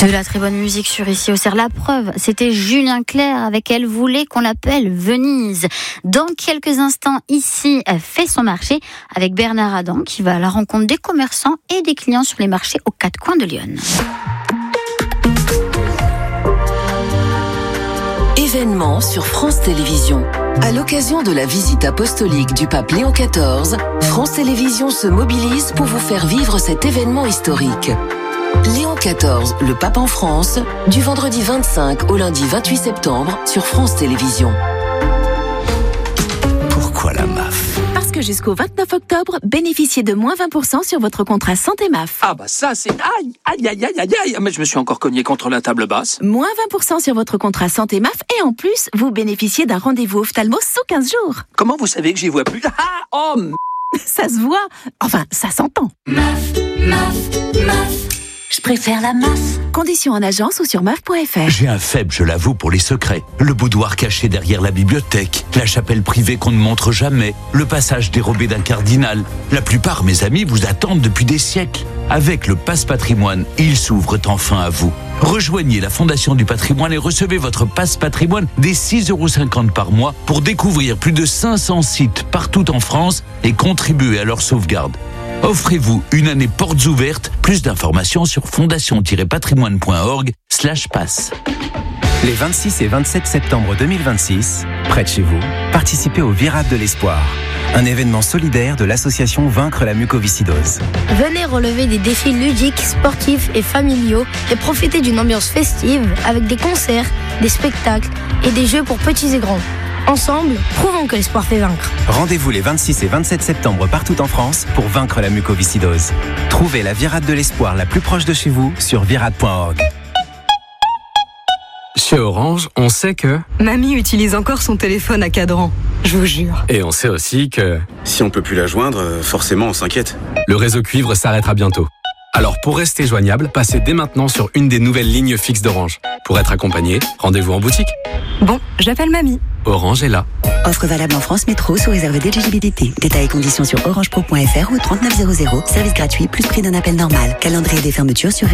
De la très bonne musique sur Ici au Cerf. La preuve, c'était Julien Clerc avec Elle voulait qu'on l'appelle Venise. Dans quelques instants, Ici fait son marché avec Bernard Adam qui va à la rencontre des commerçants et des clients sur les marchés aux quatre coins de Lyon. Événement sur France Télévisions. À l'occasion de la visite apostolique du pape Léon XIV, France Télévisions se mobilise pour vous faire vivre cet événement historique. Léon XIV, le pape en France, du vendredi 25 au lundi 28 septembre sur France Télévisions. Pourquoi la MAF ? Parce que jusqu'au 29 octobre, bénéficiez de moins 20% sur votre contrat santé MAF. Ah bah ça c'est... Aïe, mais je me suis encore cogné contre la table basse. Moins 20% sur votre contrat santé MAF et en plus, vous bénéficiez d'un rendez-vous ophtalmo sous 15 jours. Comment vous savez que j'y vois plus ? Ça se voit, enfin ça s'entend. Je préfère la MAF. Conditions en agence ou sur MAF.fr. J'ai un faible, je l'avoue, pour les secrets. Le boudoir caché derrière la bibliothèque, la chapelle privée qu'on ne montre jamais, le passage dérobé d'un cardinal. La plupart, mes amis, vous attendent depuis des siècles. Avec le Pass Patrimoine, ils s'ouvrent enfin à vous. Rejoignez la Fondation du Patrimoine et recevez votre Pass Patrimoine des 6,50 € par mois pour découvrir plus de 500 sites partout en France et contribuer à leur sauvegarde. Offrez-vous une année portes ouvertes. Plus d'informations sur fondation-patrimoine.org/pass. Les 26 et 27 septembre 2026, près de chez vous, participez au Virade de l'Espoir, un événement solidaire de l'association Vaincre la mucoviscidose. Venez relever des défis ludiques, sportifs et familiaux et profiter d'une ambiance festive avec des concerts, des spectacles et des jeux pour petits et grands. Ensemble, prouvons que l'espoir fait vaincre. Rendez-vous les 26 et 27 septembre partout en France pour vaincre la mucoviscidose. Trouvez la Virade de l'Espoir la plus proche de chez vous sur virade.org. Chez Orange, on sait que... Mamie utilise encore son téléphone à cadran, je vous jure. Et on sait aussi que... Si on peut plus la joindre, forcément on s'inquiète. Le réseau cuivre s'arrêtera bientôt. Alors pour rester joignable, passez dès maintenant sur une des nouvelles lignes fixes d'Orange. Pour être accompagné, rendez-vous en boutique. Bon, j'appelle mamie. Orange est là. Offre valable en France Métro sous réserve d'éligibilité. Détails et conditions sur orangepro.fr ou 3900. Service gratuit plus prix d'un appel normal. Calendrier des fermetures sur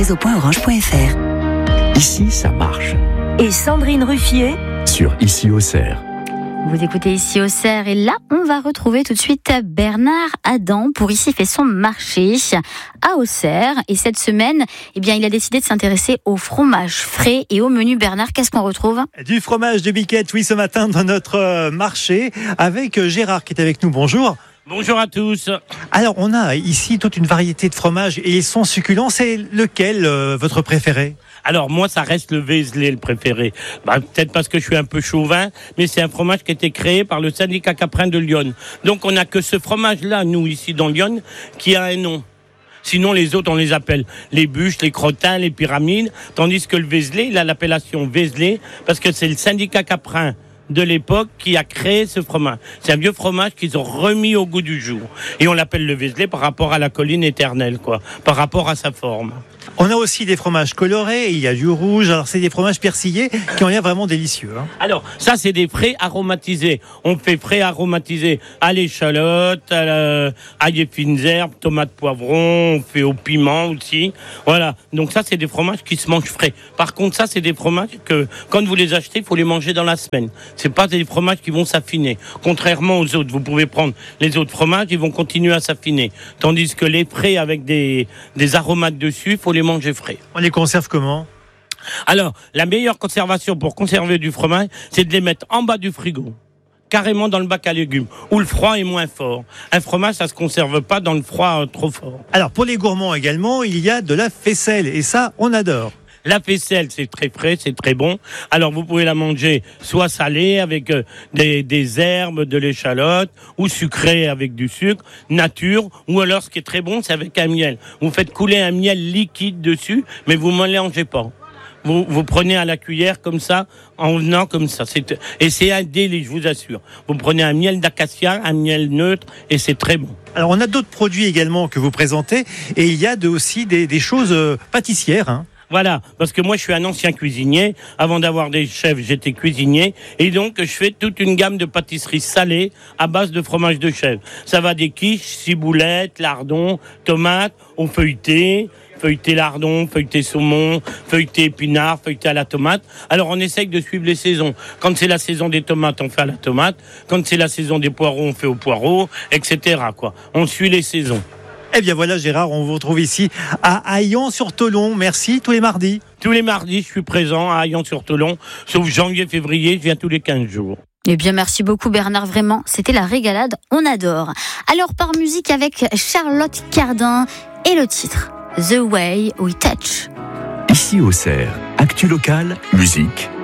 réseau.orange.fr. Ici, ça marche. Et Sandrine Ruffier Sur Ici au Cerf. Vous écoutez Ici au Cerf et là, on va retrouver tout de suite Bernard Adam pour Ici fait son marché à Auxerre. Et cette semaine, eh bien, il a décidé de s'intéresser au fromage frais et au menu. Bernard, qu'est-ce qu'on retrouve ? Du fromage de Biquette, oui, ce matin dans notre marché avec Gérard qui est avec nous. Bonjour. Bonjour à tous. Alors, on a ici toute une variété de fromages et ils sont succulents. C'est lequel votre préféré ? Alors moi, ça reste le Vézelay, le préféré. Peut-être parce que je suis un peu chauvin, mais c'est un fromage qui a été créé par le syndicat caprin de Lyon. Donc on n'a que ce fromage-là, nous, ici dans Lyon, qui a un nom. Sinon, les autres, on les appelle les bûches, les crottins, les pyramides, tandis que le Vézelay, il a l'appellation Vézelay parce que c'est le syndicat caprin de l'époque qui a créé ce fromage. C'est un vieux fromage qu'ils ont remis au goût du jour. Et on l'appelle le Vézelay par rapport à la colline éternelle, quoi, par rapport à sa forme. On a aussi des fromages colorés, il y a du rouge, alors c'est des fromages persillés qui ont l'air vraiment délicieux. Alors, ça c'est des frais aromatisés. On fait frais aromatisés à l'échalote, à ail et fines herbes, tomates, poivrons, on fait au piment aussi. Voilà, donc ça c'est des fromages qui se mangent frais. Par contre, ça c'est des fromages que quand vous les achetez, il faut les manger dans la semaine. C'est pas des fromages qui vont s'affiner. Contrairement aux autres, vous pouvez prendre les autres fromages, ils vont continuer à s'affiner. Tandis que les frais avec des aromates dessus, il faut les manger frais. On les conserve comment ? Alors, la meilleure conservation pour conserver du fromage, c'est de les mettre en bas du frigo, carrément dans le bac à légumes, où le froid est moins fort. Un fromage, ça se conserve pas dans le froid trop fort. Alors, pour les gourmands également, il y a de la faisselle, et ça, on adore. La faisselle, c'est très frais, c'est très bon. Alors, vous pouvez la manger soit salée avec des herbes, de l'échalote, ou sucrée avec du sucre, nature, ou alors, ce qui est très bon, c'est avec un miel. Vous faites couler un miel liquide dessus, mais vous ne mélangez pas. Vous prenez à la cuillère comme ça, en venant comme ça. Et c'est un délice, je vous assure. Vous prenez un miel d'acacia, un miel neutre, et c'est très bon. Alors, on a d'autres produits également que vous présentez, et il y a aussi des choses pâtissières, Voilà, parce que moi je suis un ancien cuisinier. Avant d'avoir des chefs, j'étais cuisinier. Et donc je fais toute une gamme de pâtisseries salées à base de fromage de chèvre. Ça va des quiches, ciboulettes, lardons, tomates, au feuilleté, feuilleté lardon, feuilleté saumon, feuilleté épinard, feuilleté à la tomate. Alors on essaye de suivre les saisons. Quand c'est la saison des tomates, on fait à la tomate. Quand c'est la saison des poireaux, on fait au poireau, etc. quoi. On suit les saisons. Eh bien voilà Gérard, on vous retrouve ici à Haillons-sur-Tholon. Merci, tous les mardis. Tous les mardis, je suis présent à Haillons-sur-Tholon, sauf janvier, février, je viens tous les 15 jours. Eh bien, merci beaucoup Bernard, vraiment, c'était la régalade, on adore. Alors, par musique avec Charlotte Cardin et le titre The Way We Touch. Ici au Cerf, actu local, musique,